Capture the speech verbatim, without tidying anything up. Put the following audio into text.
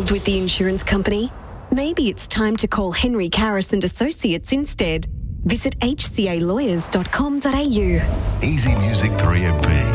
Frazzled with the insurance company? Maybe it's time to call Henry Karras and Associates instead. Visit h c a lawyers dot com dot a u. Easy Music three M P.